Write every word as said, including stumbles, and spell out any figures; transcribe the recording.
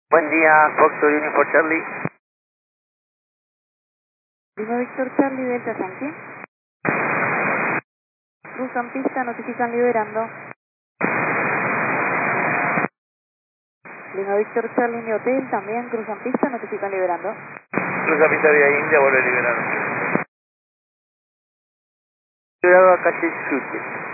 Buen día, Foxtrot Union for Charlie. Lima Victor Charlie, Delta Yankee. Cruzan pista, notifican liberando. Lima Victor Charlie, mi hotel, también cruzan pista, notifican liberando. Cruza pista vía India, vuelve liberado. Liberado a calle Chute.